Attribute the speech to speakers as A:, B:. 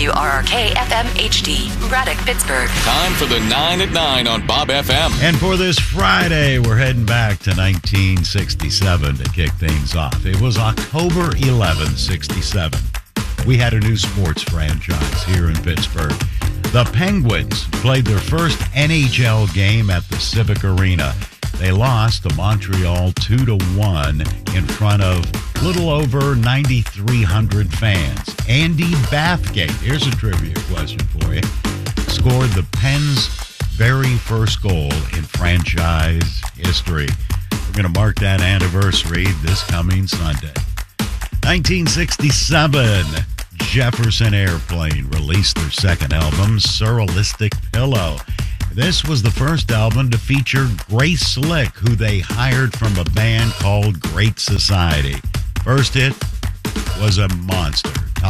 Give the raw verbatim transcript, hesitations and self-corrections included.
A: W R R K F M H D, Braddock, Pittsburgh.
B: Time for the nine at nine on Bob F M.
C: And for this Friday, we're heading back to nineteen sixty-seven to kick things off. It was October eleventh, sixty-seven. We had a new sports franchise here in Pittsburgh. The Penguins played their first N H L game at the Civic Arena. They lost to Montreal two to one in front of a little over nine thousand three hundred fans. Andy Bathgate, here's a trivia question for you, scored the Pens' very first goal in franchise history. We're going to mark that anniversary this coming Sunday. nineteen sixty-seven, Jefferson Airplane released their second album, Surrealistic Pillow. This was the first album to feature Grace Slick, who they hired from a band called Great Society. First hit was a monster.